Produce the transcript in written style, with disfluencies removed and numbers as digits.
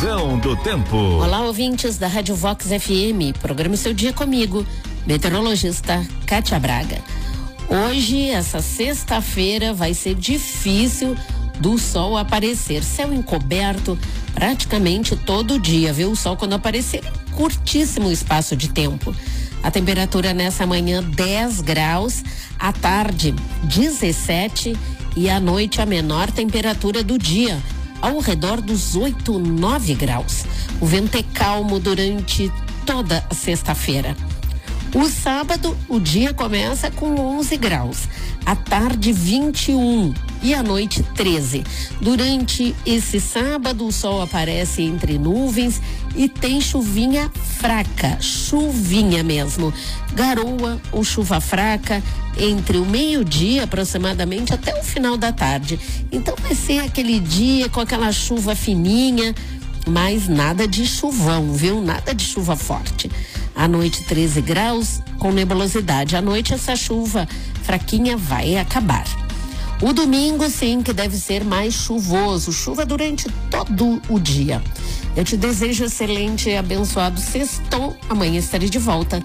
Previsão do tempo. Olá, ouvintes da Rádio Vox FM. Programa Seu Dia comigo, meteorologista Kátia Braga. Hoje, essa sexta-feira, vai ser difícil do sol aparecer. Céu encoberto praticamente todo dia, viu? O sol quando aparecer, curtíssimo espaço de tempo. A temperatura nessa manhã 10 graus, à tarde 17 e à noite a menor temperatura do dia, ao redor dos 8, 9 graus. O vento é calmo durante toda a sexta-feira. O sábado, o dia começa com 11 graus, à tarde 21 e à noite 13. Durante esse sábado, o sol aparece entre nuvens e tem chuvinha fraca, chuvinha mesmo. Garoa ou chuva fraca entre o meio-dia aproximadamente até o final da tarde. Então vai ser aquele dia com aquela chuva fininha, mas nada de chuvão, viu? Nada de chuva forte. À noite 13 graus com nebulosidade. À noite essa chuva fraquinha vai acabar. O domingo sim que deve ser mais chuvoso, chuva durante todo o dia. Eu te desejo excelente e abençoado sextou. Amanhã estarei de volta